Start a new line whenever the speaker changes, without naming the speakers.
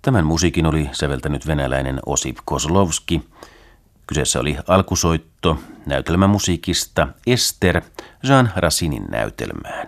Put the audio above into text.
Tämän musiikin oli säveltänyt venäläinen Osip Kozlovski. Kyseessä oli alkusoitto näytelmämusiikista Ester Jean Racinin näytelmään.